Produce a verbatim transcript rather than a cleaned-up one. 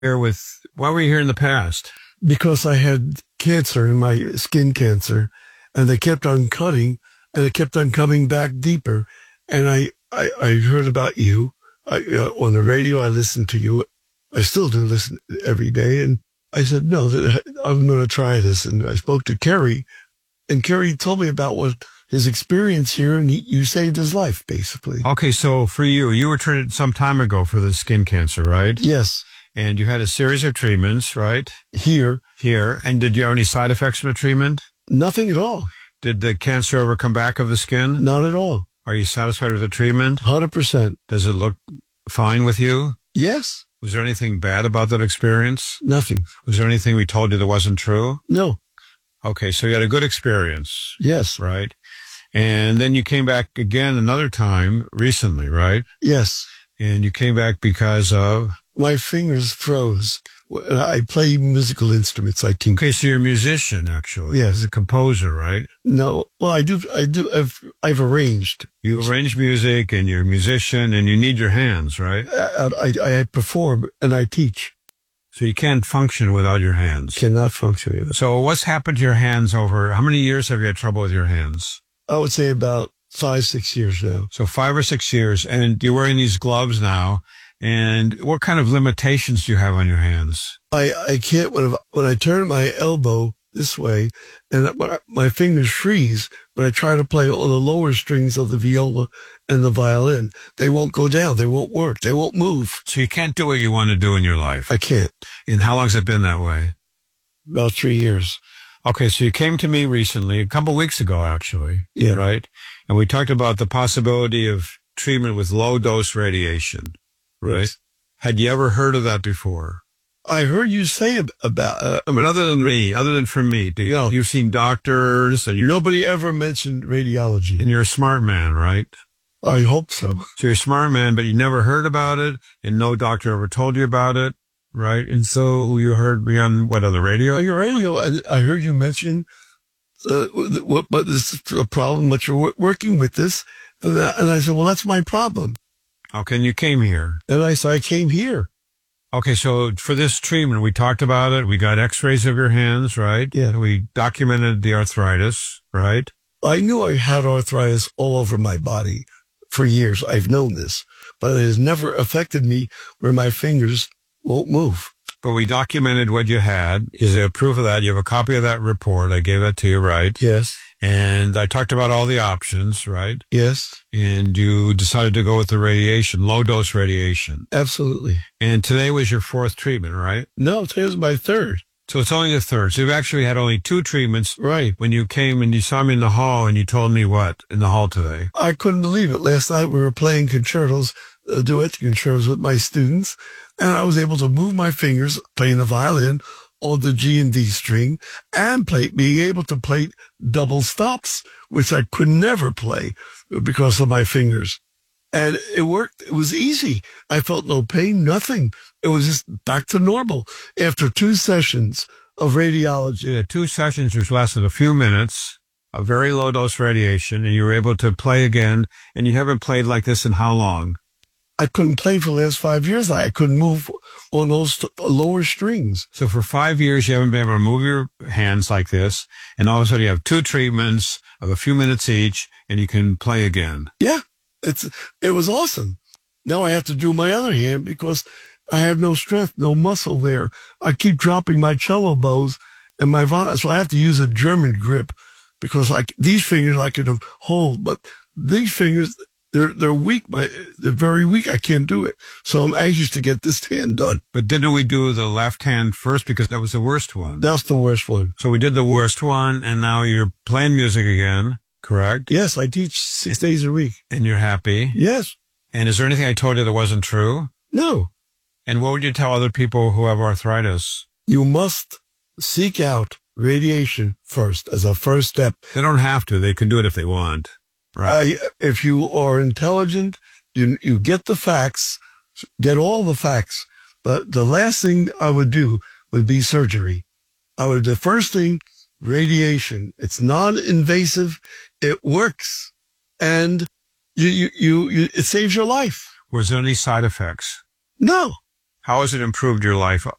Here with, why were you here in the past? Because I had cancer in my skin cancer, and they kept on cutting, and it kept on coming back deeper. And I, I, I heard about you I, uh, on the radio. I listened to you. I still do listen every day. And I said, no, I'm going to try this. And I spoke to Kerry, and Kerry told me about what his experience here, and he, you saved his life, basically. Okay, so for you, you were treated some time ago for the skin cancer, right? Yes. And you had a series of treatments, right? Here. Here. And did you have any side effects from the treatment? Nothing at all. Did the cancer ever come back of the skin? Not at all. Are you satisfied with the treatment? one hundred percent. Does it look fine with you? Yes. Was there anything bad about that experience? Nothing. Was there anything we told you that wasn't true? No. Okay, so you had a good experience. Yes. Right? And then you came back again another time recently, right? Yes. And you came back because of? My fingers froze. I play musical instruments. I think. Okay, so you're a musician, actually. Yes. A composer, right? No. Well, I do. I do. I've, I've arranged. You arrange music, and you're a musician, and you need your hands, right? I, I, I perform and I teach. So you can't function without your hands. Cannot function without. So what's happened to your hands over? How many years have you had trouble with your hands? I would say about five, six years now. So five or six years, and you're wearing these gloves now. And what kind of limitations do you have on your hands? I, I can't, when, when I turn my elbow this way and my fingers freeze, when I try to play all the lower strings of the viola and the violin, they won't go down. They won't work. They won't move. So you can't do what you want to do in your life? I can't. And how long has it been that way? About three years. Okay, so you came to me recently, a couple of weeks ago, actually. Yeah. Right? And we talked about the possibility of treatment with low-dose radiation. Right. Yes. Had you ever heard of that before? I heard you say about, uh, I mean, other than me, other than for me, do you, no. You've seen doctors and you nobody ever mentioned radiology. And you're a smart man, right? I hope so. So you're a smart man, but you never heard about it and no doctor ever told you about it, right? And so you heard me on what, on the radio? On your radio, I, I heard you mention, uh, what, what is a problem, but you're working with this. And I said, well, that's my problem. Okay, and you came here. And I said, I came here. Okay, so for this treatment, we talked about it. We got x-rays of your hands, right? Yeah. We documented the arthritis, right? I knew I had arthritis all over my body for years. I've known this, but it has never affected me where my fingers won't move. But we documented what you had. Is there proof of that? You have a copy of that report. I gave that to you, right? Yes. And I talked about all the options, right? Yes. And you decided to go with the radiation, low-dose radiation. Absolutely. And today was your fourth treatment, right? No, today was my third. So it's only the third. So you've actually had only two treatments. Right. When you came and you saw me in the hall and you told me what in the hall today? I couldn't believe it. Last night we were playing concertos, uh, duet concertos with my students, and I was able to move my fingers playing the violin on the G and D string and play, being able to play double stops, which I could never play because of my fingers. And it worked. It was easy. I felt no pain, nothing. It was just back to normal after two sessions of radiology. You had two sessions which lasted a few minutes, a very low dose radiation, and you were able to play again. And you haven't played like this in how long? I couldn't play for the last five years. I couldn't move on those lower strings. So for five years, you haven't been able to move your hands like this. And all of a sudden you have two treatments of a few minutes each and you can play again. Yeah, it's, it was awesome. Now I have to do my other hand because I have no strength, no muscle there. I keep dropping my cello bows and my violin. So I have to use a German grip because like these fingers I can hold, but these fingers, They're they're weak. My they're very weak. I can't do it. So I'm anxious to get this hand done. But didn't we do the left hand first because that was the worst one? That's the worst one. So we did the worst one, and now you're playing music again, correct? Yes, I teach six days a week. And you're happy? Yes. And is there anything I told you that wasn't true? No. And what would you tell other people who have arthritis? You must seek out radiation first as a first step. They don't have to. They can do it if they want. Right. Uh, if you are intelligent, you you get the facts, get all the facts. But the last thing I would do would be surgery. I would, the first thing, radiation. It's non-invasive. It works. And you, you, you, you, it saves your life. Was there any side effects? No. How has it improved your life